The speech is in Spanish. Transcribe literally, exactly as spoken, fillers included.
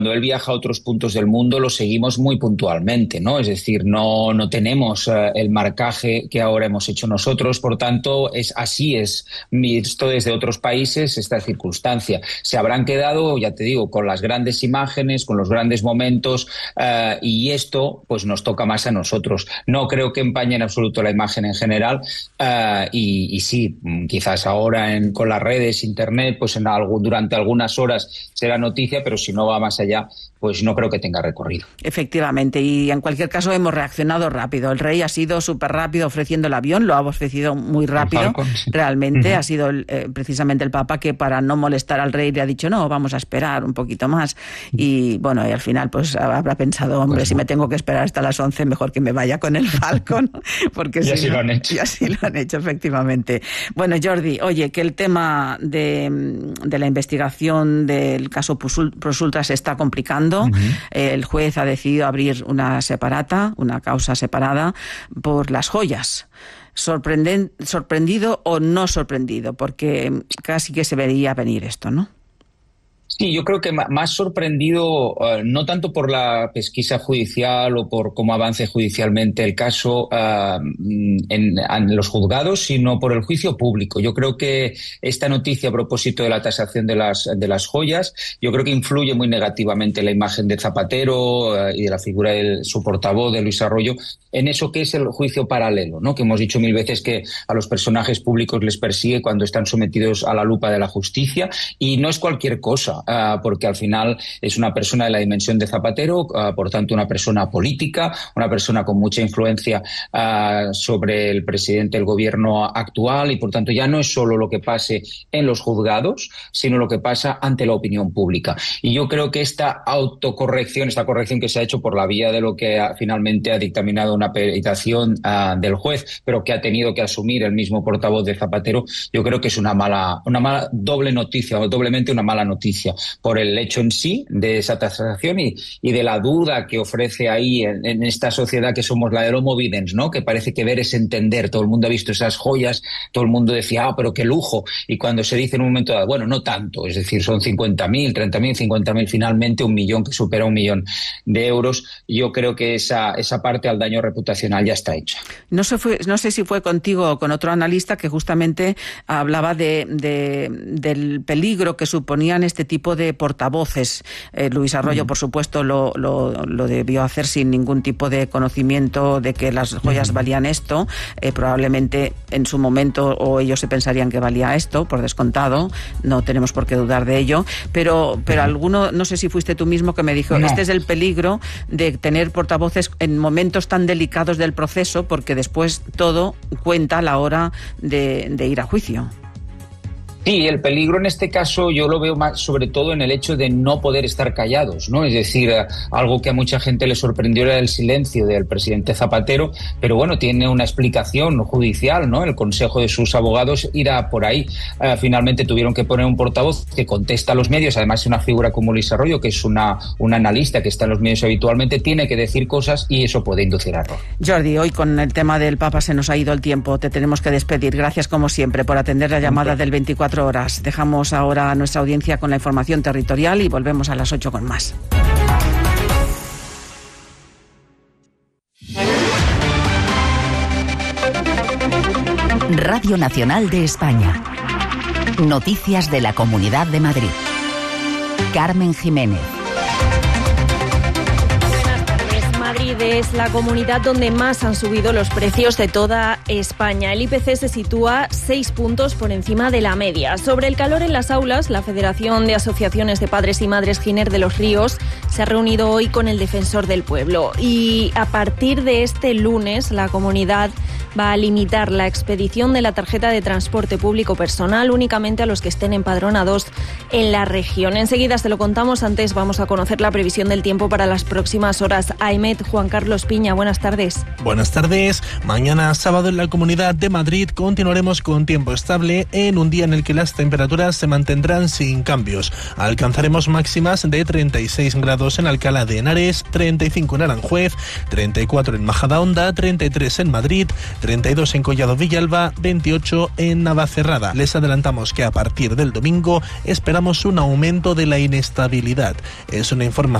Cuando él viaja a otros puntos del mundo lo seguimos muy puntualmente, ¿no? Es decir, no, no tenemos uh, el marcaje que ahora hemos hecho nosotros, por tanto, es así es visto desde otros países esta circunstancia. Se habrán quedado, ya te digo, con las grandes imágenes, con los grandes momentos, uh, y esto pues nos toca más a nosotros. No creo que empañe en absoluto la imagen en general, uh, y, y sí, quizás ahora en, con las redes, internet, pues en algo, durante algunas horas será noticia, pero si no va más allá, pues no creo que tenga recorrido. Efectivamente, y en cualquier caso hemos reaccionado rápido. El rey ha sido súper rápido ofreciendo el avión, lo ha ofrecido muy rápido, Falcon, sí. realmente. Uh-huh. Ha sido eh, precisamente el Papa que, para no molestar al rey, le ha dicho, no, vamos a esperar un poquito más. Y bueno, y al final pues habrá pensado, hombre, pues, si me tengo que esperar hasta las once, mejor que me vaya con el Falcon. Porque y si así no, lo han hecho. Y así lo han hecho, efectivamente. Bueno, Jordi, oye, que el tema de, de la investigación del caso Prosulta se está complicando. Uh-huh. El juez ha decidido abrir una separata, una causa separada por las joyas. Sorprenden, ¿Sorprendido o no sorprendido? Porque casi que se vería venir esto, ¿no? Sí, yo creo que más sorprendido, uh, no tanto por la pesquisa judicial o por cómo avance judicialmente el caso uh, en, en los juzgados, sino por el juicio público. Yo creo que esta noticia a propósito de la tasación de las, de las joyas, yo creo que influye muy negativamente en la imagen de Zapatero uh, y de la figura de su portavoz, de Luis Arroyo, en eso que es el juicio paralelo, ¿no? Que hemos dicho mil veces que a los personajes públicos les persigue cuando están sometidos a la lupa de la justicia, y no es cualquier cosa. Uh, porque al final es una persona de la dimensión de Zapatero, uh, por tanto una persona política, una persona con mucha influencia uh, sobre el presidente del gobierno actual, y por tanto ya no es solo lo que pase en los juzgados, sino lo que pasa ante la opinión pública. Y yo creo que esta autocorrección, esta corrección que se ha hecho por la vía de lo que ha, finalmente ha dictaminado una peritación uh, del juez, pero que ha tenido que asumir el mismo portavoz de Zapatero, yo creo que es una mala, una mala doble noticia, o doblemente una mala noticia, por el hecho en sí de esa tasación y, y de la duda que ofrece ahí en, en esta sociedad que somos la del homo videns, ¿no? Que parece que ver es entender. Todo el mundo ha visto esas joyas, todo el mundo decía, ah, pero qué lujo. Y cuando se dice en un momento dado, bueno, no tanto, es decir, son cincuenta mil, treinta mil, cincuenta mil, finalmente un millón, que supera un millón de euros, yo creo que esa, esa parte al daño reputacional ya está hecha. No sé, fue, no sé si fue contigo o con otro analista que justamente hablaba de, de, del peligro que suponían este tipo de portavoces. Eh, Luis Arroyo, uh-huh. por supuesto, lo, lo, lo debió hacer sin ningún tipo de conocimiento de que las joyas uh-huh. valían esto. Eh, probablemente en su momento o ellos se pensarían que valía esto, por descontado. No tenemos por qué dudar de ello. Pero, pero uh-huh. alguno, no sé si fuiste tú mismo, que me dijo, no. este es el peligro de tener portavoces en momentos tan delicados del proceso, porque después todo cuenta a la hora de, de ir a juicio. Sí, el peligro en este caso yo lo veo más sobre todo en el hecho de no poder estar callados, ¿no? Es decir, algo que a mucha gente le sorprendió era el silencio del presidente Zapatero, pero bueno, tiene una explicación judicial, ¿no? El consejo de sus abogados irá por ahí. Uh, finalmente tuvieron que poner un portavoz que contesta a los medios, además una figura como Luis Arroyo, que es una, una analista que está en los medios habitualmente, tiene que decir cosas y eso puede inducir a error. Jordi, hoy con el tema del Papa se nos ha ido el tiempo, te tenemos que despedir. Gracias como siempre por atender la llamada del veinticuatro horas. Dejamos ahora a nuestra audiencia con la información territorial y volvemos a las ocho con más. Radio Nacional de España. Noticias de la Comunidad de Madrid. Carmen Jiménez. Madrid es la comunidad donde más han subido los precios de toda España. El I P C se sitúa seis puntos por encima de la media. Sobre el calor en las aulas, la Federación de Asociaciones de Padres y Madres Giner de los Ríos se ha reunido hoy con el Defensor del Pueblo. Y a partir de este lunes, la comunidad va a limitar la expedición de la tarjeta de transporte público personal únicamente a los que estén empadronados en la región. Enseguida se lo contamos, antes vamos a conocer la previsión del tiempo para las próximas horas. A EMET Juan Carlos Piña, buenas tardes. Buenas tardes. Mañana sábado en la Comunidad de Madrid continuaremos con tiempo estable en un día en el que las temperaturas se mantendrán sin cambios. Alcanzaremos máximas de treinta y seis grados en Alcalá de Henares, treinta y cinco en Aranjuez, treinta y cuatro en Majadahonda, treinta y tres en Madrid, treinta y dos en Collado Villalba, veintiocho en Navacerrada. Les adelantamos que a partir del domingo esperamos un aumento de la inestabilidad. Es una información